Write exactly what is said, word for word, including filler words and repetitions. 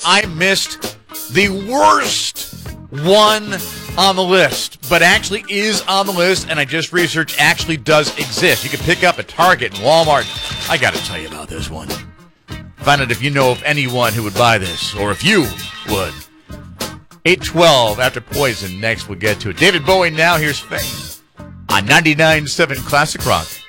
I missed the worst one on the list, but actually is on the list, and I just researched actually does exist. You can pick up at Target and Walmart. I got to tell you about this one. Find out if you know of anyone who would buy this, or if you would. eight twelve after Poison. Next, we'll get to it. David Bowie now. Here's Fame on ninety-nine point seven Classic Rock.